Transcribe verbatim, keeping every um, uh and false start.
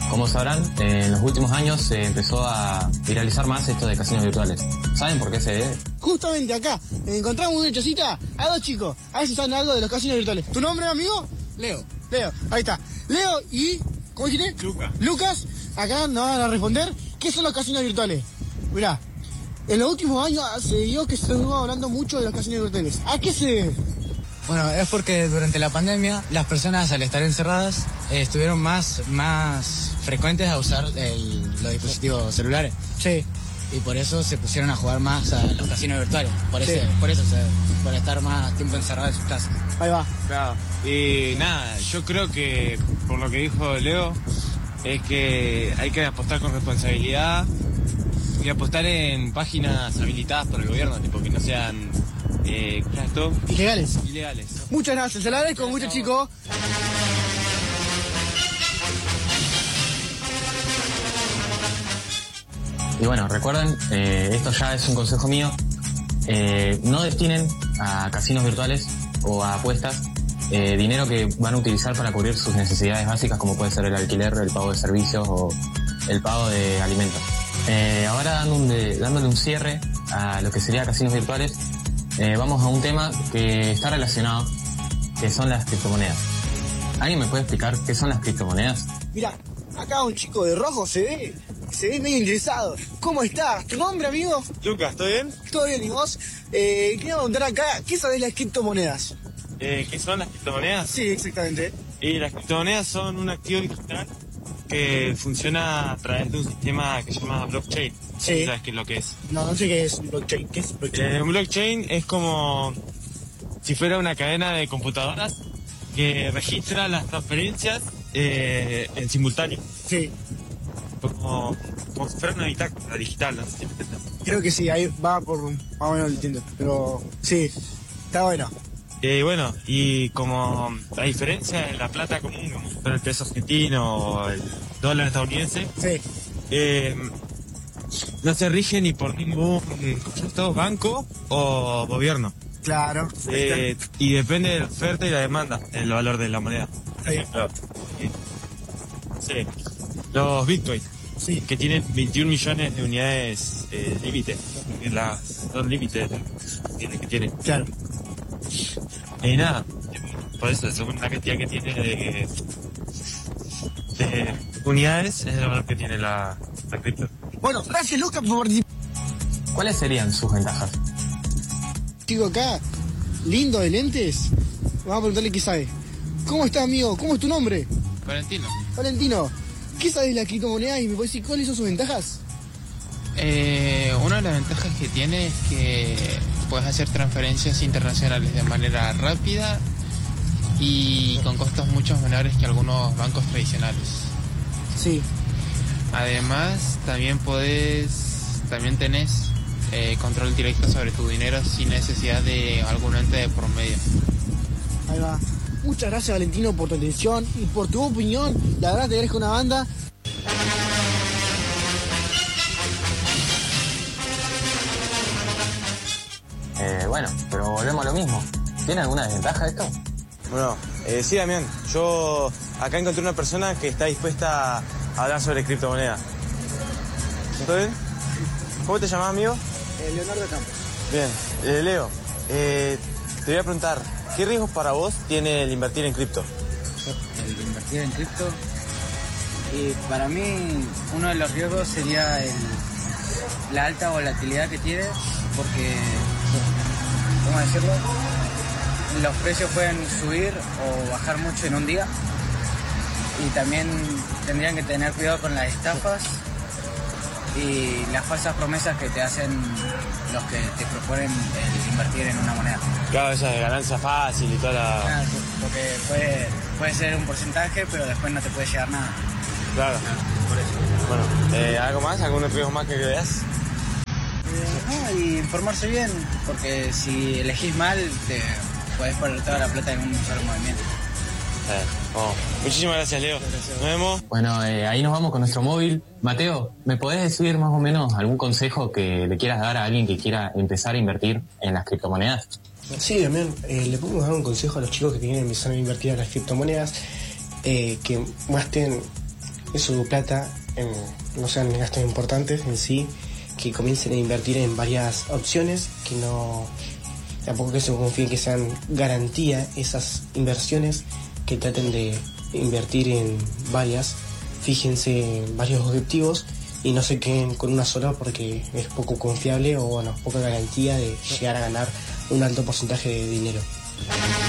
Como sabrán, eh, en los últimos años se empezó a viralizar más esto de casinos virtuales. ¿Saben por qué se debe? Justamente acá encontramos una chocita a dos chicos. A ver si saben algo de los casinos virtuales. ¿Tu nombre, amigo? Leo. Leo, ahí está. Leo y... ¿cómo dijiste? Lucas. Lucas, acá nos van a responder qué son los casinos virtuales. Mirá, en los últimos años se dio que se estuvo hablando mucho de los casinos virtuales. ¿A qué se debe? Bueno, es porque durante la pandemia las personas al estar encerradas eh, estuvieron más, más frecuentes a usar el, los dispositivos celulares. Sí. Y por eso se pusieron a jugar más a los casinos virtuales. Por, ese, Sí. por eso, o sea, por estar más tiempo encerrados en sus casas. Ahí va. Claro. Y nada, yo creo que por lo que dijo Leo, es que hay que apostar con responsabilidad y apostar en páginas habilitadas por el gobierno, tipo que no sean eh, ¿qué es esto? Ilegales. Ilegales. Muchas gracias, se la agradezco mucho, chicos. Y bueno, recuerden, eh, esto ya es un consejo mío, eh, no destinen a casinos virtuales o a apuestas eh, dinero que van a utilizar para cubrir sus necesidades básicas, como puede ser el alquiler, el pago de servicios o el pago de alimentos. Eh, ahora dando un de, dándole un cierre a lo que sería casinos virtuales, eh, vamos a un tema que está relacionado, que son las criptomonedas. ¿Alguien me puede explicar qué son las criptomonedas? Mirá, acá un chico de rojo se ve, se ve medio interesado. ¿Cómo estás? ¿Tu nombre, amigo? Lucas, ¿todo bien? ¿Todo bien? ¿Y vos? Eh, quería preguntar acá, ¿qué sabés de las criptomonedas? Eh, ¿Qué son las criptomonedas? Sí, exactamente. Y las criptomonedas son un activo digital que funciona a través de un sistema que se llama blockchain. Sí. ¿Sabes qué es lo que es? No, no sé qué es blockchain. ¿Qué es blockchain? Eh, un blockchain es como si fuera una cadena de computadoras que registra las transferencias eh, en simultáneo. Sí, Como, como si fuera una bitácora digital, no sé si me entiendes. creo que sí, ahí va por... más o menos lo entiendo. Pero sí, está bueno. Eh, bueno, y como la diferencia de la plata común, como si fuera el peso argentino o el dólar estadounidense, Sí, eh, no se rige ni por ningún concepto, banco o gobierno. claro. Eh, y depende de la oferta y la demanda, el valor de la moneda. Ahí está. Sí. Los Bitcoin, Sí. que tienen veintiún millones de unidades eh, límite, las son límites que tienen. Claro. Y nada, por eso, según la cantidad que tiene de, de unidades, es el valor que tiene la, la cripto. Bueno, gracias, Lucas, por participar. ¿Cuáles serían sus ventajas? Chico acá, lindo de lentes. Vamos a preguntarle qué sabe. ¿Cómo estás, amigo? ¿Cómo es tu nombre? Valentino. Valentino, ¿qué sabes de la criptomoneda y me puedes decir cuáles son sus ventajas? Eh, una de las ventajas que tiene es que puedes hacer transferencias internacionales de manera rápida y con costos mucho menores que algunos bancos tradicionales. Sí. Además, también podés, también tenés eh, control directo sobre tu dinero sin necesidad de algún ente de por medio. Ahí va. Muchas gracias, Valentino, por tu atención y por tu opinión. La verdad te agradezco una banda. Eh, bueno, pero volvemos a lo mismo. ¿Tiene alguna desventaja esto? Bueno, eh, sí, Damián, yo acá encontré una persona que está dispuesta a hablar sobre criptomonedas. ¿Todo bien? ¿Cómo te llamas, amigo? Eh, Leonardo Campos. Bien, eh, Leo, eh, te voy a preguntar, ¿qué riesgos para vos tiene el invertir en cripto? El invertir en cripto. Y para mí, uno de los riesgos sería el, la alta volatilidad que tiene, porque, ¿cómo decirlo? Los precios pueden subir o bajar mucho en un día. Y también tendrían que tener cuidado con las estafas y las falsas promesas que te hacen los que te proponen el invertir en una moneda. Claro, esa de ganancia fácil y toda la... Ah, porque puede, puede ser un porcentaje, pero después no te puede llegar nada. Claro. Por eso. Bueno, eh, ¿algo más? ¿Algún riesgo más que veas? Eh, no, y informarse bien, porque si elegís mal, te podés poner toda la plata en un solo movimiento. Eh, oh. Muchísimas gracias, Leo. Nos vemos. Bueno, eh, ahí nos vamos con nuestro móvil. Mateo, ¿me podés decir más o menos algún consejo que le quieras dar a alguien que quiera empezar a invertir en las criptomonedas? Sí, también eh, le podemos dar un consejo a los chicos que quieren empezar a invertir en las criptomonedas, eh, que más estén su plata en, no sean gastos importantes en sí, que comiencen a invertir en varias opciones, que no, tampoco que se confíen que sean garantía esas inversiones, que traten de invertir en varias, fíjense en varios objetivos y no se queden con una sola porque es poco confiable o bueno, poca garantía de llegar a ganar un alto porcentaje de dinero.